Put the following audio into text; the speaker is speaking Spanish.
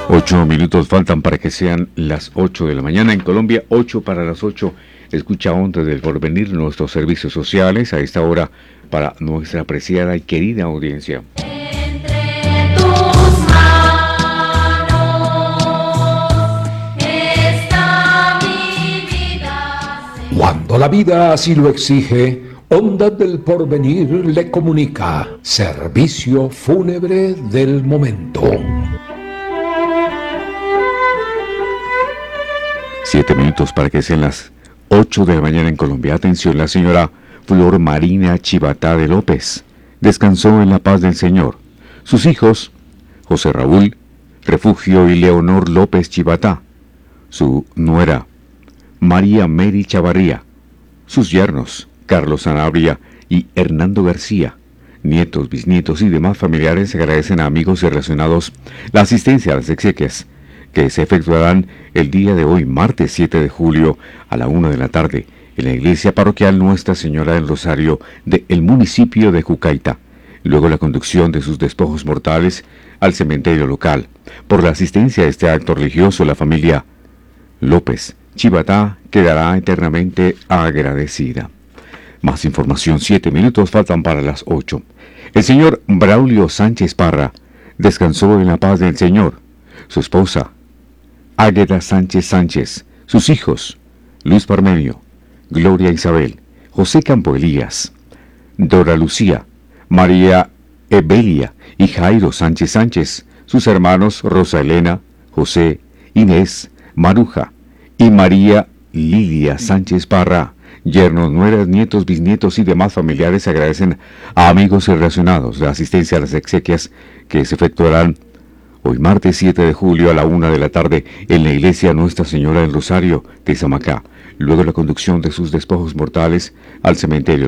8 minutos faltan para que sean las 8 de la mañana. En Colombia, 8 para las 8. Escucha Ondas del Porvenir, nuestros servicios sociales a esta hora para nuestra apreciada y querida audiencia. Entre tus manos está mi vida. Cuando la vida así lo exige, Ondas del Porvenir le comunica servicio fúnebre del momento. 7 minutos para que sean las 8 de la mañana en Colombia. Atención, la señora Flor Marina Chivatá de López descansó en la paz del Señor. Sus hijos, José Raúl, Refugio y Leonor López Chivatá. Su nuera, María Mary Chavarría. Sus yernos, Carlos Sanabria y Hernando García. Nietos, bisnietos y demás familiares agradecen a amigos y relacionados la asistencia a las exequias que se efectuarán el día de hoy, martes 7 de julio, a la 1 de la tarde, en la iglesia parroquial Nuestra Señora del Rosario del municipio de Cucaita. Luego la conducción de sus despojos mortales al cementerio local. Por la asistencia a este acto religioso, la familia López Chivatá quedará eternamente agradecida. Más información, 7 minutos faltan para las 8. El señor Braulio Sánchez Parra descansó en la paz del Señor. Su esposa, Águeda Sánchez Sánchez, sus hijos, Luis Parmenio, Gloria Isabel, José Campo Elías, Dora Lucía, María Evelia y Jairo Sánchez Sánchez, sus hermanos Rosa Elena, José, Inés, Maruja y María Lilia Sánchez Parra. Yernos, nueras, nietos, bisnietos y demás familiares agradecen a amigos y relacionados la asistencia a las exequias que se efectuarán hoy martes 7 de julio a la 1 de la tarde en la iglesia Nuestra Señora del Rosario de Samacá. Luego la conducción de sus despojos mortales al cementerio